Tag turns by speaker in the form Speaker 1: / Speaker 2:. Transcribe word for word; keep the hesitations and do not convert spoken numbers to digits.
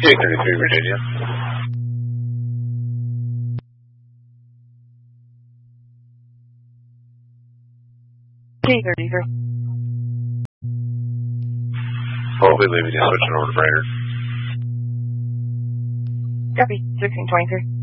Speaker 1: K thirty-three, Virginia.
Speaker 2: K thirty-three.
Speaker 1: We'll be leaving you switching over to Brainerd.
Speaker 2: Copy, sixteen twenty-three.